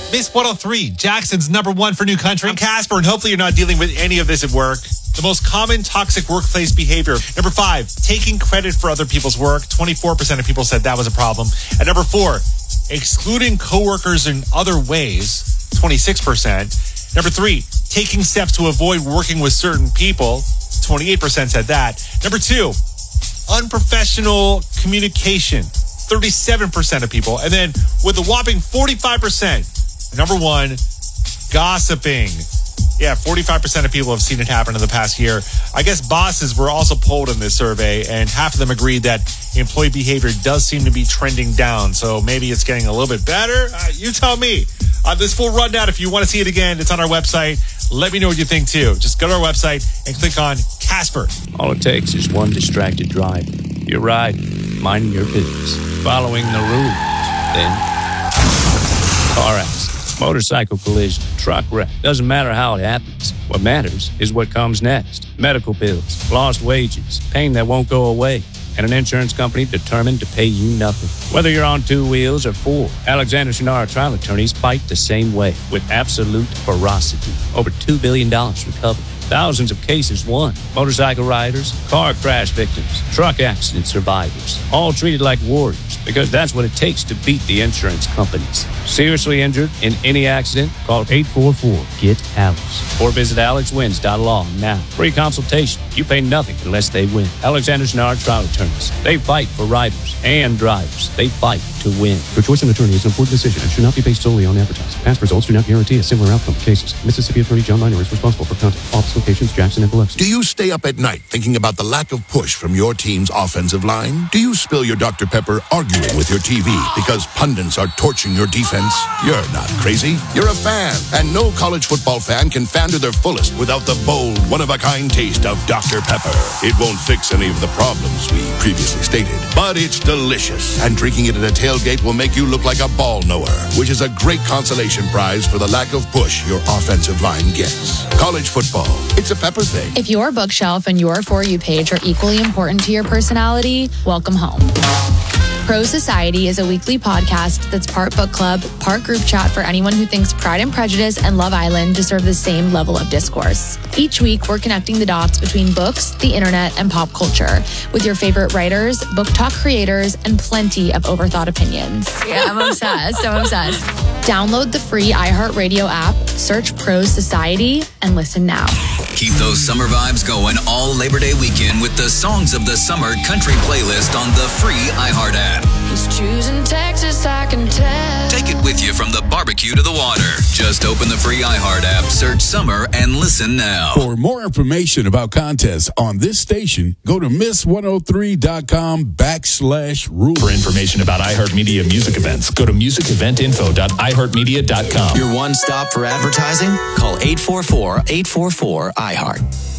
Miss 103, Jackson's number one for new country. I'm Casper, and hopefully you're not dealing with any of this at work. The most common toxic workplace behavior. Number 5, taking credit for other people's work. 24% of people said that was a problem. And number 4, excluding coworkers in other ways. 26%. Number 3, taking steps to avoid working with certain people. 28% said that. Number 2, unprofessional communication. 37% of people. And then with a whopping 45%, number 1, gossiping. Yeah, 45% of people have seen it happen in the past year. I guess bosses were also polled in this survey, and half of them agreed that employee behavior does seem to be trending down. So maybe it's getting a little bit better. You tell me. This full rundown, if you want to see it again, it's on our website. Let me know what you think, too. Just go to our website and click on Casper. All it takes is one distracted driver. You're riding, minding your business, following the rules. Then, car accident, motorcycle collision, truck wreck. Doesn't matter how it happens. What matters is what comes next. Medical bills, lost wages, pain that won't go away, and an insurance company determined to pay you nothing. Whether you're on 2 wheels or 4, Alexander Shinara trial attorneys fight the same way with absolute ferocity. Over $2 billion recovered. Thousands of cases won. Motorcycle riders, car crash victims, truck accident survivors, all treated like warriors because that's what it takes to beat the insurance companies. Seriously injured in any accident? Call 844-GET-ALEX or visit alexwins.law now. Free consultation. You pay nothing unless they win. Alexander Shinara trial attorneys. They fight for riders and drivers. They fight to win. Your choice of attorney is an important decision and should not be based solely on advertising. Past results do not guarantee a similar outcome in cases. Mississippi Attorney John Minor is responsible for content. Office locations Jackson and Biloxi. Do you stay up at night thinking about the lack of push from your team's offensive line? Do you spill your Dr. Pepper arguing with your TV because pundits are torching your defense? You're not crazy. You're a fan. And no college football fan can fan to their fullest without the bold, one-of-a-kind taste of Dr. Pepper. It won't fix any of the problems we previously stated, but it's delicious. And drinking it at a tailgate will make you look like a ball knower, which is a great consolation prize for the lack of push your offensive line gets. College football, it's a Pepper thing. If your bookshelf and your For You page are equally important to your personality, welcome home. Pro Society is a weekly podcast that's part book club, part group chat for anyone who thinks Pride and Prejudice and Love Island deserve the same level of discourse. Each week, we're connecting the dots between books, the internet, and pop culture with your favorite writers, book talk creators, and plenty of overthought opinions. Yeah, I'm obsessed. Download the free iHeartRadio app, search Pro Society, and listen now. Keep those summer vibes going all Labor Day weekend with the Songs of the Summer country playlist on the free iHeart app. He's choosing Texas, I can tell. Take it with you from the barbecue to the water. Just open the free iHeart app, search summer, and listen now. For more information about contests on this station, go to miss103.com/rules. For information about iHeartMedia music events, go to musiceventinfo.iheartmedia.com. Your one stop for advertising? Call 844-844-iHeart.